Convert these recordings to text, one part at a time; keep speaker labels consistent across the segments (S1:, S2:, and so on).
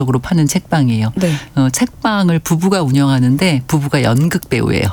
S1: 으로 파는 책방이에요.
S2: 네.
S1: 책방을 부부가 운영하는데 부부가 연극 배우예요.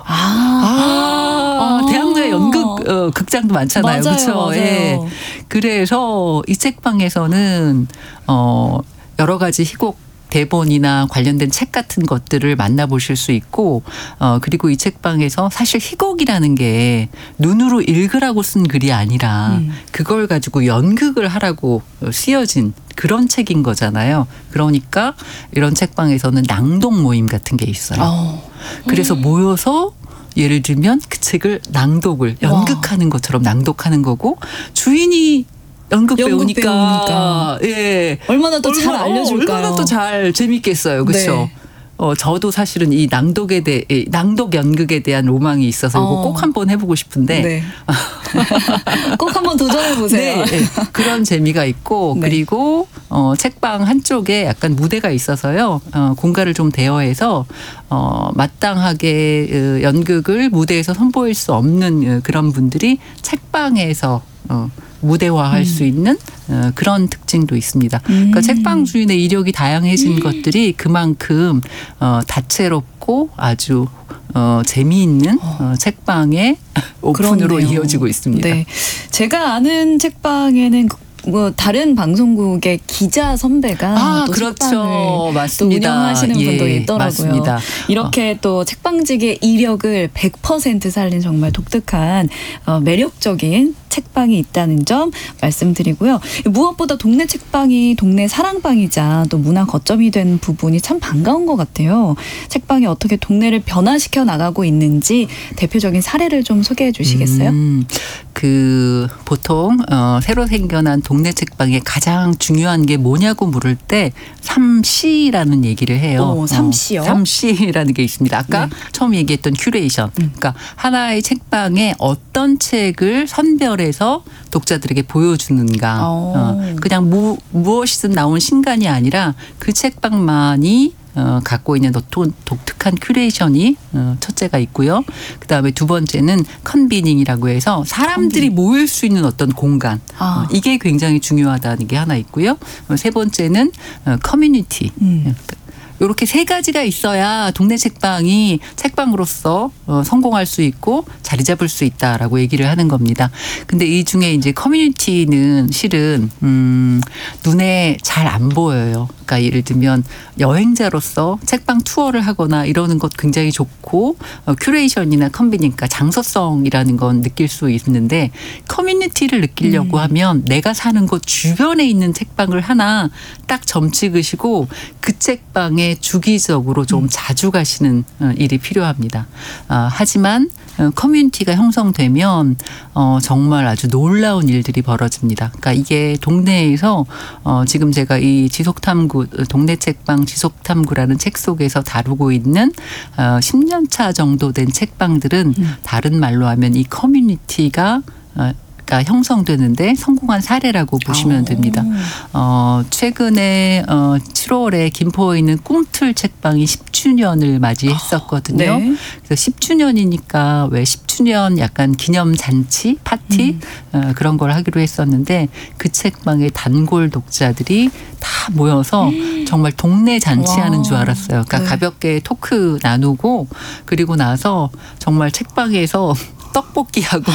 S1: 대학로에 연극 극장도 많잖아요. 그렇죠. 예. 그래서 이 책방에서는 여러 가지 희곡 대본이나 관련된 책 같은 것들을 만나보실 수 있고 그리고 이 책방에서 사실 희곡이라는 게 눈으로 읽으라고 쓴 글이 아니라 그걸 가지고 연극을 하라고 쓰여진 그런 책인 거잖아요. 그러니까 이런 책방에서는 낭독 모임 같은 게 있어요. 그래서 모여서 예를 들면 그 책을 연극하는 것처럼 낭독하는 거고 주인이 연극 배우니까 예.
S2: 얼마나 또 잘 알려줄까요?
S1: 얼마나 또 잘 재밌겠어요. 그렇죠?
S2: 네.
S1: 저도 사실은 이 낭독 연극에 대한 로망이 있어서 이거 꼭 한번 해보고 싶은데
S2: 네. 꼭 한번 도전해보세요.
S1: 네. 그런 재미가 있고
S2: 네.
S1: 그리고 책방 한쪽에 약간 무대가 있어서요. 공간을 좀 대여해서 마땅하게 연극을 무대에서 선보일 수 없는 그런 분들이 책방에서 무대화할 수 있는 그런 특징도 있습니다. 그러니까 책방 주인의 이력이 다양해진 것들이 그만큼 다채롭고 아주 재미있는 책방의 오픈으로
S2: 그렇네요.
S1: 이어지고 있습니다.
S2: 네. 제가 아는 책방에는 다른 방송국의 기자 선배가 또
S1: 그렇죠.
S2: 책방을
S1: 맞습니다.
S2: 또 운영하시는 분도
S1: 예,
S2: 있더라고요.
S1: 맞습니다.
S2: 이렇게 또 책방직의 이력을 100% 살린 정말 독특한 매력적인 책방이 있다는 점 말씀드리고요. 무엇보다 동네 책방이 동네 사랑방이자 또 문화 거점이 된 부분이 참 반가운 것 같아요. 책방이 어떻게 동네를 변화시켜 나가고 있는지 대표적인 사례를 좀 소개해 주시겠어요?
S1: 보통 새로 생겨난 동네 책방의 가장 중요한 게 뭐냐고 물을 때 3C라는 얘기를 해요.
S2: 3C요?
S1: 3C라는 게 있습니다. 아까 처음 얘기했던 큐레이션. 그러니까 하나의 책방에 어떤 책을 선별해서 독자들에게 보여주는가. 그냥 무엇이든 나온 신간이 아니라 그 책방만이 갖고 있는 독특한 큐레이션이 첫째가 있고요. 그다음에 두 번째는 컨비닝이라고 해서 사람들이 모일 수 있는 어떤 공간. 이게 굉장히 중요하다는 게 하나 있고요. 세 번째는 커뮤니티. 이렇게 세 가지가 있어야 동네 책방이 책방으로서 성공할 수 있고 자리 잡을 수 있다라고 얘기를 하는 겁니다. 근데 이 중에 이제 커뮤니티는 실은 눈에 잘 안 보여요. 그러니까 예를 들면 여행자로서 책방 투어를 하거나 이러는 것 굉장히 좋고 큐레이션이나 컨비닝, 그러니까 장소성이라는 건 느낄 수 있는데 커뮤니티를 느끼려고 하면 내가 사는 곳 주변에 있는 책방을 하나 딱 점찍으시고 그 책방에 주기적으로 좀 자주 가시는 일이 필요합니다. 하지만 커뮤니티가 형성되면 정말 아주 놀라운 일들이 벌어집니다. 그러니까 이게 동네에서 지금 제가 이 지속탐구 동네 책방 지속탐구라는 책 속에서 다루고 있는 10년 차 정도 된 책방들은 다른 말로 하면 이 커뮤니티가 형성되는데 성공한 사례라고 보시면 됩니다. 최근에 7월에 김포에 있는 꿈틀 책방이 10주년을 맞이했었거든요.
S2: 네.
S1: 그래서 10주년이니까 왜 10주년 약간 기념잔치, 파티 그런 걸 하기로 했었는데 그 책방의 단골 독자들이 다 모여서 정말 동네 잔치하는 줄 알았어요. 그러니까 가볍게 토크 나누고 그리고 나서 정말 책방에서 떡볶이하고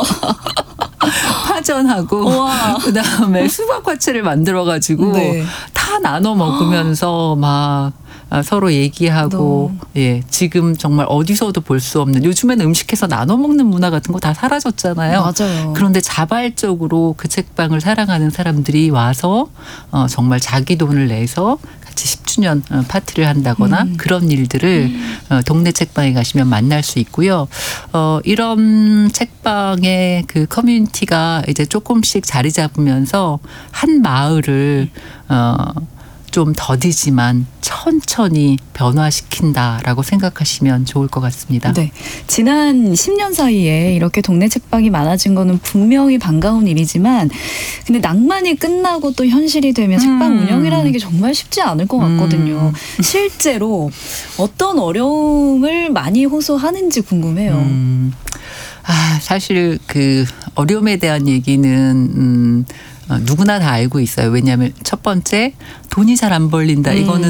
S1: 파전하고 그다음에 수박 화채를 만들어가지고 다 나눠 먹으면서 막 서로 얘기하고 지금 정말 어디서도 볼 수 없는 요즘에는 음식해서 나눠 먹는 문화 같은 거 다 사라졌잖아요.
S2: 맞아요.
S1: 그런데 자발적으로 그 책방을 사랑하는 사람들이 와서 정말 자기 돈을 내서 같이 10주년 파티를 한다거나 그런 일들을 동네 책방에 가시면 만날 수 있고요. 이런 책방의 그 커뮤니티가 이제 조금씩 자리 잡으면서 한 마을을 좀 더디지만 천천히 변화시킨다라고 생각하시면 좋을 것 같습니다.
S2: 네, 지난 10년 사이에 이렇게 동네 책방이 많아진 거는 분명히 반가운 일이지만 근데 낭만이 끝나고 또 현실이 되면 책방 운영이라는 게 정말 쉽지 않을 것 같거든요. 실제로 어떤 어려움을 많이 호소하는지 궁금해요.
S1: 사실 그 어려움에 대한 얘기는 누구나 다 알고 있어요. 왜냐하면 첫 번째 돈이 잘 안 벌린다. 이거는